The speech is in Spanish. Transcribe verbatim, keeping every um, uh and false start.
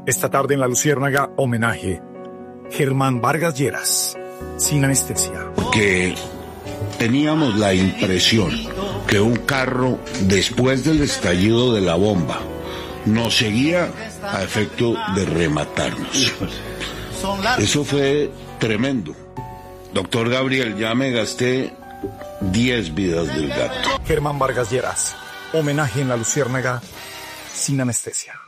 Esta tarde en La Luciérnaga, homenaje. Germán Vargas Lleras, sin anestesia. Que teníamos la impresión que un carro, después del estallido de la bomba, nos seguía a efecto de rematarnos. Eso fue tremendo. Doctor Gabriel, ya me gasté diez vidas del gato. Germán Vargas Lleras, homenaje en La Luciérnaga, sin anestesia.